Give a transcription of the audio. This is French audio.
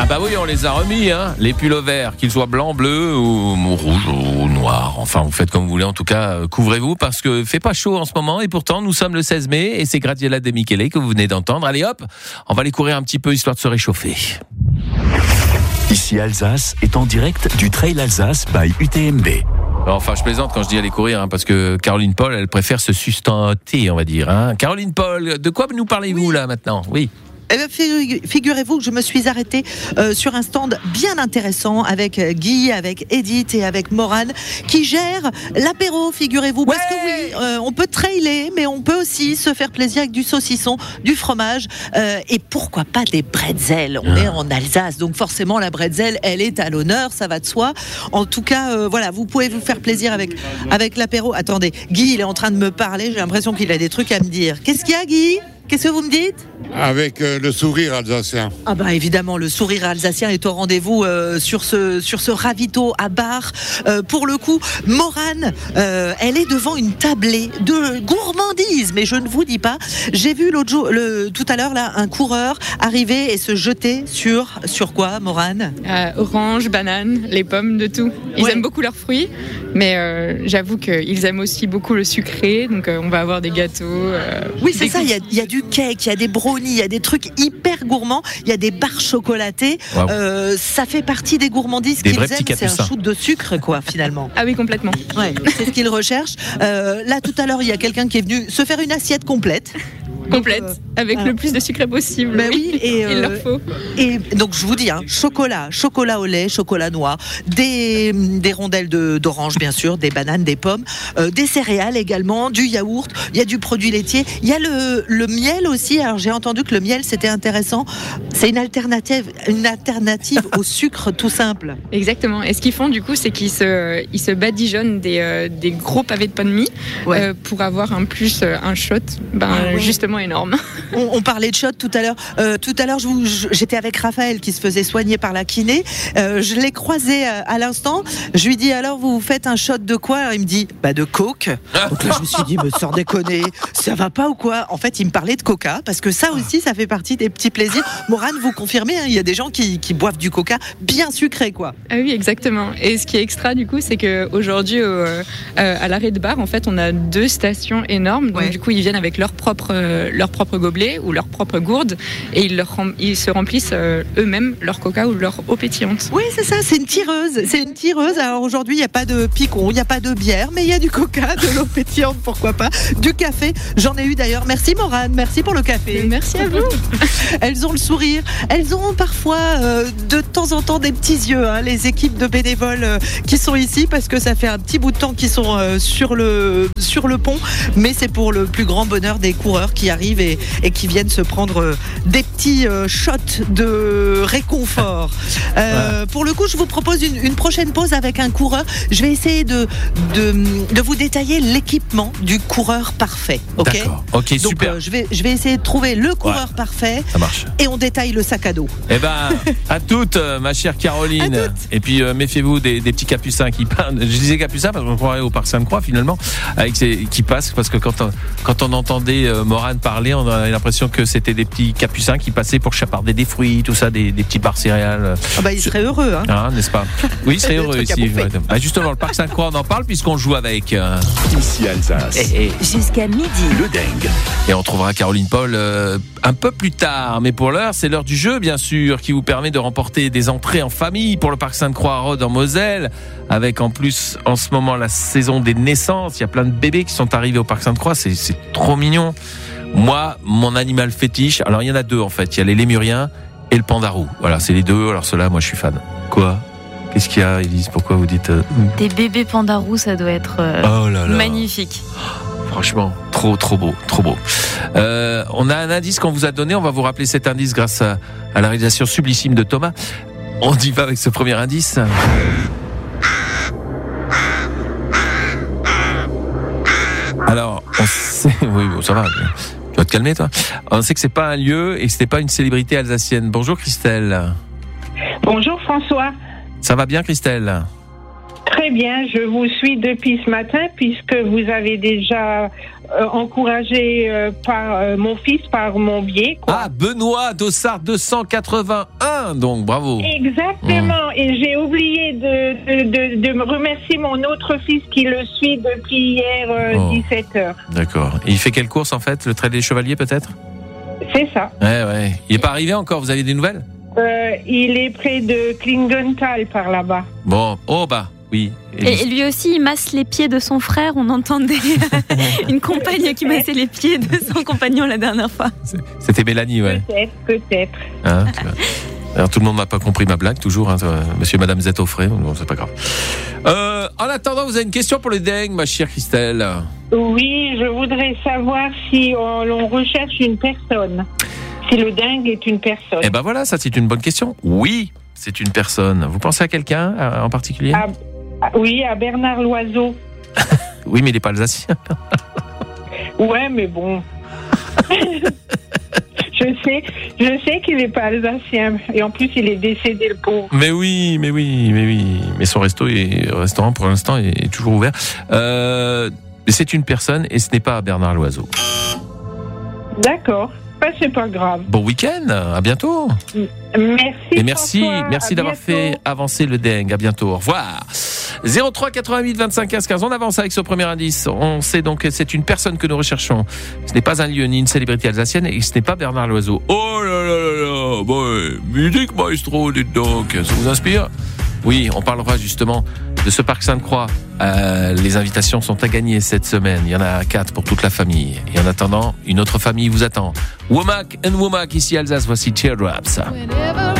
bah oui, on les a remis, hein. Les pulls verts, qu'ils soient blancs, bleus ou rouges ou noirs. Enfin, vous faites comme vous voulez. En tout cas, couvrez-vous parce que fait pas chaud en ce moment. Et pourtant, nous sommes le 16 mai et c'est Graziella De Michele que vous venez d'entendre. Allez hop, on va aller courir un petit peu histoire de se réchauffer. Ici Alsace est en direct du Trail Alsace by UTMB. Enfin, je plaisante quand je dis aller courir, hein, parce que Caroline Paul, elle préfère se sustenter, on va dire. Hein. Caroline Paul, de quoi nous parlez-vous là maintenant ? Oui. Eh bien, figurez-vous que je me suis arrêtée sur un stand bien intéressant avec Guy, avec Edith et avec Morane qui gèrent l'apéro, figurez-vous. Parce que oui, on peut trailer, mais on peut aussi se faire plaisir avec du saucisson, du fromage et pourquoi pas des bretzels. On est en Alsace, donc forcément la bretzel, elle est à l'honneur, ça va de soi. En tout cas, voilà, vous pouvez vous faire plaisir avec l'apéro. Attendez, Guy, il est en train de me parler, j'ai l'impression qu'il a des trucs à me dire. Qu'est-ce qu'il y a, Guy ? Qu'est-ce que vous me dites ? Avec le sourire alsacien. Ah bah évidemment, le sourire alsacien est au rendez-vous sur ce ravito à bar. Pour le coup, Morane, elle est devant une tablée de gourmandise, mais je ne vous dis pas. J'ai vu tout à l'heure là un coureur arriver et se jeter sur quoi, Morane ? Orange, banane, les pommes, de tout. Ils aiment beaucoup leurs fruits, mais j'avoue qu'ils aiment aussi beaucoup le sucré, donc on va avoir des gâteaux. Oui, c'est ça, il y a du cake, il y a des brownies, il y a des trucs hyper gourmands, il y a des barres chocolatées. Wow. Ça fait partie des gourmandises qu'ils aiment, c'est un shoot de sucre, quoi, finalement. Ah oui, complètement. Ouais, c'est ce qu'ils recherchent. Là, tout à l'heure, il y a quelqu'un qui est venu se faire une assiette complète. Avec le plus de sucre possible. Bah oui, il leur faut. Et donc je vous dis, hein, chocolat au lait, chocolat noir, des rondelles d'orange bien sûr, des bananes, des pommes, des céréales également, du yaourt, il y a du produit laitier, il y a le miel aussi. Alors j'ai entendu que le miel c'était intéressant, c'est une alternative au sucre tout simple. Exactement. Et ce qu'ils font du coup, c'est qu'ils se badigeonnent des gros pavés de pain de mie pour avoir un shot, justement énorme. On parlait de shot tout à l'heure. J'étais avec Raphaël qui se faisait soigner par la kiné. Je l'ai croisé à l'instant. Je lui dis alors vous faites un shot de quoi ? Alors, il me dit de coke. Donc là je me suis dit mais sans déconner, ça va pas ou quoi ? En fait il me parlait de coca parce que ça aussi ça fait partie des petits plaisirs. Morane, vous confirmez, hein, il y a des gens qui boivent du coca bien sucré quoi. Ah oui exactement. Et ce qui est extra du coup c'est que aujourd'hui à l'arrêt de bar en fait on a 2 stations énormes. Donc du coup ils viennent avec leur propre gobelet ou leur propre gourde et ils se remplissent eux-mêmes leur coca ou leur eau pétillante. Oui, c'est ça, c'est une tireuse. Alors aujourd'hui, il n'y a pas de picon, il n'y a pas de bière, mais il y a du coca, de l'eau pétillante, pourquoi pas, du café. J'en ai eu d'ailleurs. Merci Morane, merci pour le café. Merci à vous. Elles ont le sourire. Elles ont parfois de temps en temps des petits yeux, hein, les équipes de bénévoles qui sont ici parce que ça fait un petit bout de temps qu'ils sont sur le pont, mais c'est pour le plus grand bonheur des coureurs qui arrivent et qui viennent se prendre des petits shots de réconfort. Pour le coup, je vous propose une prochaine pause avec un coureur. Je vais essayer de vous détailler l'équipement du coureur parfait. Okay ? D'accord. Ok, donc, super. Je vais essayer de trouver le coureur parfait. Ça marche. Et on détaille le sac à dos. Eh ben, à toutes, ma chère Caroline. Et puis, méfiez-vous des petits capucins qui passent. Je disais capucins parce qu'on croirait au parc Sainte-Croix finalement, qui passent parce que quand on entendait Morane parler, on avait l'impression que c'était des petits capucins qui passaient pour chaparder des fruits, tout ça, des petits barres céréales. Il serait heureux, hein. Ah, n'est-ce pas ? Oui, il serait heureux ici. Justement, le parc Sainte-Croix, on en parle puisqu'on joue avec. Ici Alsace. Jusqu'à midi. Le dingue. Et on trouvera Caroline Paul un peu plus tard. Mais pour l'heure, c'est l'heure du jeu, bien sûr, qui vous permet de remporter des entrées en famille pour le parc Sainte-Croix à Rhodes en Moselle. Avec en plus, en ce moment, la saison des naissances. Il y a plein de bébés qui sont arrivés au parc Sainte-Croix. C'est trop mignon. Moi, mon animal fétiche, alors il y en a 2 en fait. Il y a les lémuriens et le pandarou. Voilà, c'est les 2. Alors ceux-là, moi, je suis fan. Quoi ? Qu'est-ce qu'il y a, Élise ? Pourquoi vous dites Des bébés pandarous, ça doit être magnifique. Franchement, trop beau. On a un indice qu'on vous a donné. On va vous rappeler cet indice grâce à la réalisation sublissime de Thomas. On y va avec ce premier indice. Alors, on sait... Oui, bon, ça va. Tu vas te calmer, toi. On sait que c'est pas un lieu et que c'était pas une célébrité alsacienne. Bonjour, Christelle. Bonjour, François. Ça va bien, Christelle ? Très bien, je vous suis depuis ce matin puisque vous avez déjà encouragé par mon fils par mon biais. Quoi. Ah, Benoît Dossard 281, donc bravo. Exactement, et j'ai oublié de me remercier mon autre fils qui le suit depuis hier 17h. D'accord. Et il fait quelle course en fait? Le Trail des Chevaliers peut-être? C'est ça. Ouais. Il n'est pas arrivé encore, vous avez des nouvelles? Il est près de Klingenthal par là-bas. Bon, oui. Et lui aussi, il masse les pieds de son frère. On entendait une compagne qui massait les pieds de son compagnon la dernière fois. C'était Mélanie, ouais. Peut-être. Hein, alors tout le monde n'a pas compris ma blague, toujours. Hein, monsieur et madame Z Offray, bon, c'est pas grave. En attendant, vous avez une question pour le dengue, ma chère Christelle? Oui, je voudrais savoir si l'on recherche une personne. Si le dingue est une personne. Eh ben voilà, ça c'est une bonne question. Oui, c'est une personne. Vous pensez à quelqu'un en particulier? Oui, à Bernard Loiseau. Oui, mais il n'est pas alsacien. Ouais, mais bon. Je sais qu'il n'est pas alsacien. Et en plus, il est décédé, le pauvre. Mais oui. Mais son restaurant, pour l'instant, est toujours ouvert. C'est une personne et ce n'est pas Bernard Loiseau. D'accord. C'est pas grave. Bon week-end, à bientôt. Merci. Et merci d'avoir fait avancer le dengue. À bientôt. Au revoir. 03 88 25 15 15. On avance avec ce premier indice. On sait donc que c'est une personne que nous recherchons. Ce n'est pas un lieu ni une célébrité alsacienne et ce n'est pas Bernard Loiseau. Oh là là là là. Bon, musique maestro, dites donc. Ça vous inspire? Oui, on parlera justement de ce parc Sainte-Croix. Les invitations sont à gagner cette semaine. Il y en a 4 pour toute la famille. Et en attendant, une autre famille vous attend. Womack and Womack, ici Alsace, voici Teardrops.